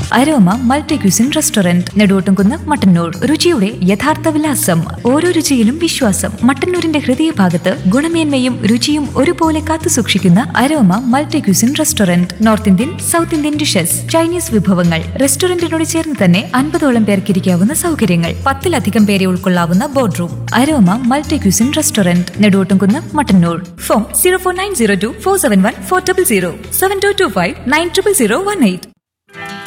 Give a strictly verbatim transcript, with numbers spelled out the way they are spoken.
Aroma multi cuisine restaurant, Neduvottumkunnu, Mattannur. രുചിയുടെ യഥാർത്ഥ വിലാസം, ഓരോ രുചിയിലും വിശ്വാസം. മട്ടന്നൂരിന്റെ ഹൃദയഭാഗത്ത് ഗുണമേന്മയും രുചിയും ഒരുപോലെ കാത്തുസൂക്ഷിക്കുന്ന aroma multi cuisine restaurant. North Indian, south Indian dishes, Chinese വിഭവങ്ങൾ. റെസ്റ്റോറന്റിനോട് ചേർന്ന് തന്നെ അൻപതോളം പേർക്ക് ഇരിക്കാവുന്ന സൗകര്യങ്ങൾ. പത്തിലധികം പേരെ ഉൾക്കൊള്ളാവുന്ന board room. Aroma multi cuisine restaurant, Neduvottumkunnu, Mattannur. Phone zero four nine zero to four seven one four double zero seven to to five nine triple zero one eight.